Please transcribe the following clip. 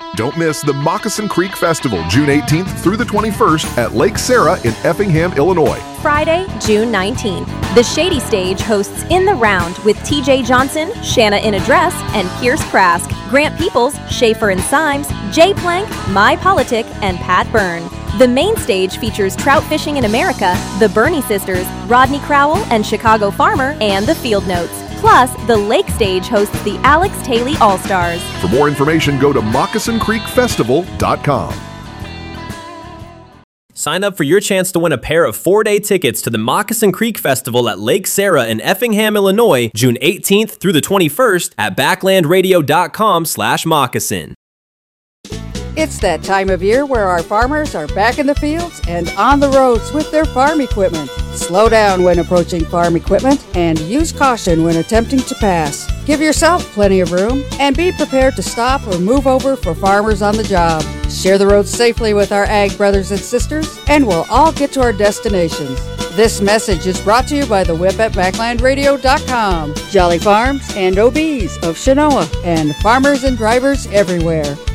Don't miss the Moccasin Creek Festival, June 18th through the 21st at Lake Sarah in Effingham, Illinois. Friday, June 19th. The Shady Stage hosts In the Round with TJ Johnson, Shanna in a Dress, and Pierce Krask, Grant Peoples, Schaefer and Symes, Jay Plank, My Politic, and Pat Byrne. The main stage features Trout Fishing in America, the Burney Sisters, Rodney Crowell and Chicago Farmer, and the Field Notes. Plus, the Lake Stage hosts the Alex Haley All-Stars. For more information, go to moccasincreekfestival.com. Sign up for your chance to win a pair of 4-day tickets to the Moccasin Creek Festival at Lake Sarah in Effingham, Illinois, June 18th through the 21st at backlandradio.com/moccasin. It's that time of year where our farmers are back in the fields and on the roads with their farm equipment. Slow down when approaching farm equipment and use caution when attempting to pass. Give yourself plenty of room and be prepared to stop or move over for farmers on the job. Share the roads safely with our ag brothers and sisters, and we'll all get to our destinations. This message is brought to you by the Whip at BacklandRadio.com, Jolly Farms and OBs of Chenoa, and farmers and drivers everywhere.